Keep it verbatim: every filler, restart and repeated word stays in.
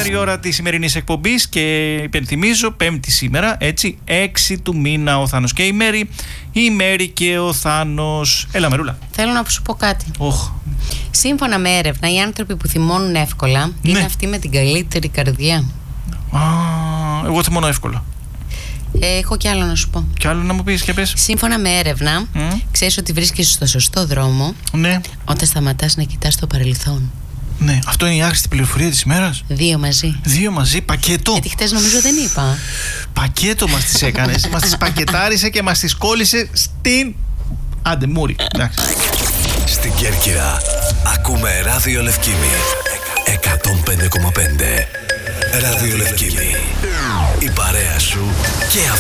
δεύτερη ώρα της σημερινής εκπομπής και υπενθυμίζω, Πέμπτη σήμερα, έτσι, έξι του μήνα ο Θάνος και η Μέρη, η Μέρη και ο Θάνος. Έλα Μερούλα. Θέλω να σου πω κάτι. Oh. Σύμφωνα με έρευνα, οι άνθρωποι που θυμώνουν εύκολα ναι. είναι αυτοί με την καλύτερη καρδιά. Α, εγώ θυμώνω εύκολα. Ε, έχω κι άλλο να σου πω. Κι άλλο να μου πεις και πες. Σύμφωνα με έρευνα, mm. ξέρεις ότι βρίσκεσαι στο σωστό δρόμο ναι. όταν σταματάς να κοιτάς το παρελθόν. Ναι, αυτό είναι η άχρηστη πληροφορία της ημέρας. Δύο μαζί. Δύο μαζί, πακέτο. Γιατί χτες νομίζω δεν είπα. Πακέτο μας τις έκανες. Μας τις πακετάρισε και μας τις κόλλησε στην... Άντε, μούρι. Στην Κέρκυρα ακούμε Ράδιο Λευκήμη εκατόν πέντε κόμμα πέντε. Ράδιο Λευκήμη. Η παρέα σου και αυτή.